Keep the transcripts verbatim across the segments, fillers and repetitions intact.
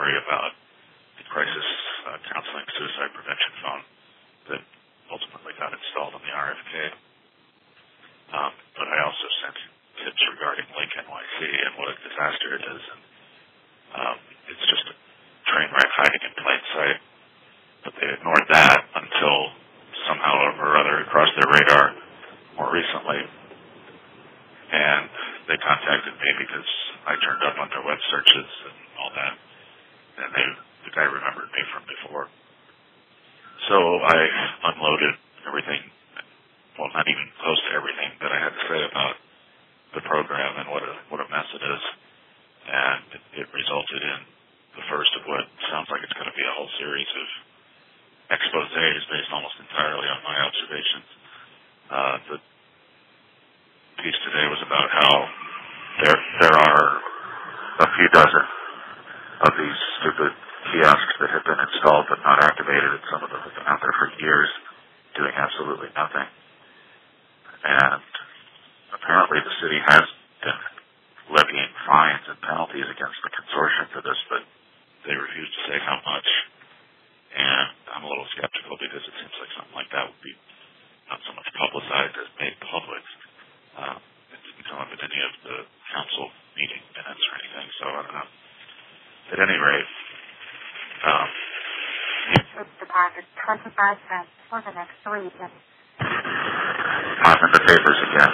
story about the crisis uh, counseling suicide prevention phone that ultimately got installed on the R F K. Um, but I also sent tips regarding Lake N Y C and what a disaster it is. And, um, it's just a train wreck hiding in plain sight. But they ignored that until somehow or other it crossed their radar more recently. And they contacted me because I turned up on their web searches and all that. And they, the guy remembered me from before. So I unloaded everything, well, not even close to everything that I had to say about the program and what a, what a mess it is. And it, it resulted in the first of what sounds like it's going to be a whole series of exposés based almost entirely on my observations. Uh, the piece today was about how there there are a few dozen of these stupid kiosks that have been installed but not activated, and some of them have been out there for years doing absolutely nothing. And apparently the city has been levying fines and penalties against the consortium for this, but they refuse to say how much. And I'm a little skeptical because it seems like something like that would be not so much publicized as made public. Um, it didn't come up at any of the council meeting minutes or anything, so I don't know. At any rate, um, it's deposit twenty-five cents for the next three minutes. I'm in the papers again.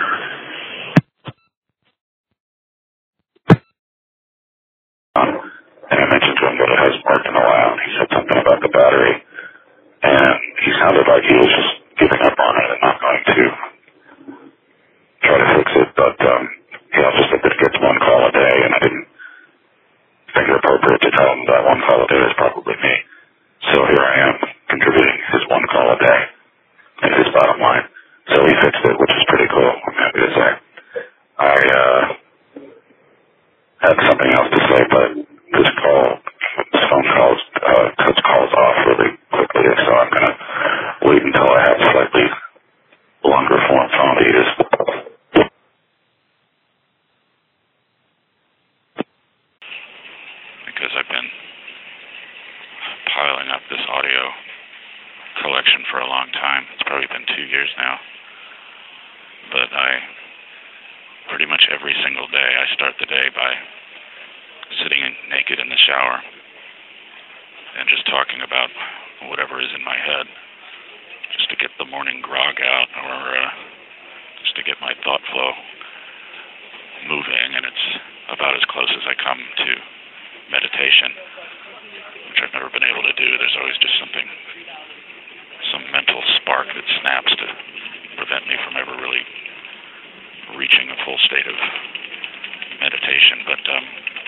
Um, and I mentioned to him that it hasn't worked in a while, and he said something about the battery, and he sounded like he was just giving up on it and not going to try to fix it, but um, he also said that it gets one call a day, and I didn't think it appropriate to tell him that one call a day is probably me. So here I am, contributing his one call a day in his bottom line. So he fixed it, which is pretty cool, I'm happy to say. I uh, had something else to say, but this call, this phone calls, uh, cuts calls off really quickly, so I'm going to wait until I have slightly longer form phone to use. Because I've been piling up this audio collection for a long time. It's probably been two years now. But I, pretty much every single day, I start the day by sitting in, naked in the shower and just talking about whatever is in my head, just to get the morning grog out, or uh, just to get my thought flow moving. And it's about as close as I come to meditation, which I've never been able to do. There's always just something, some mental spark that snaps to prevent me from ever really reaching a full state of meditation. But um,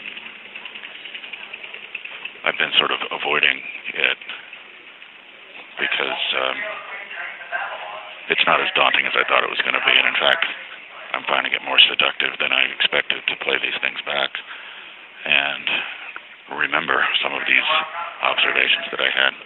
I've been sort of avoiding it because um, it's not as daunting as I thought it was going to be. And in fact, I'm finding it more seductive than I expected to play these things back and remember some of these observations that I had.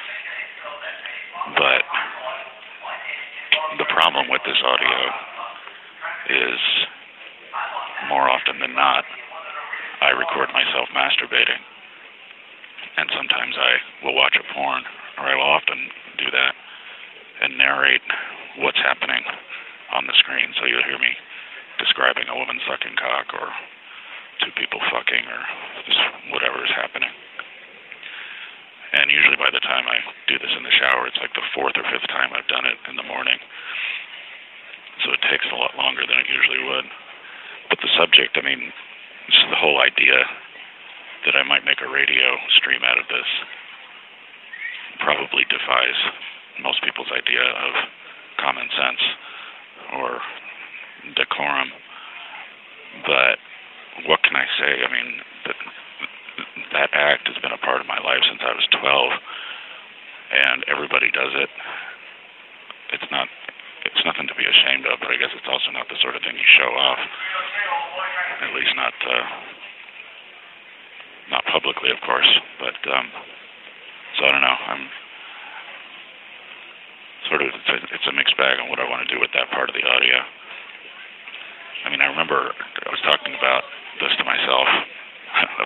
But the problem with this audio is, more often than not, I record myself masturbating. And sometimes I will watch a porn, or I will often do that, and narrate what's happening on the screen. So you'll hear me describing a woman sucking cock, or two people fucking, or just whatever is happening. And usually by the time I do this in the shower, it's like the fourth or fifth time I've done it in the morning. So it takes a lot longer than it usually would. But the subject, I mean, just the whole idea that I might make a radio stream out of this probably defies most people's idea of common sense or decorum. But what can I say? I mean, that, that act has been a part of my life since I was twelve, and everybody does it. It's not, it's nothing to be ashamed of, but I guess it's also not the sort of thing you show off, at least not uh, not publicly, of course. But um, so I don't know. I'm sort of, it's a, it's a mixed bag on what I want to do with that part of the audio. I mean, I remember I was talking about this to myself